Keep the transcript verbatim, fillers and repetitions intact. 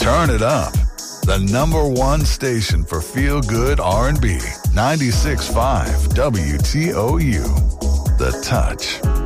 Turn it up. The number one station for feel-good R and B. ninety-six point five W T O U. The Touch.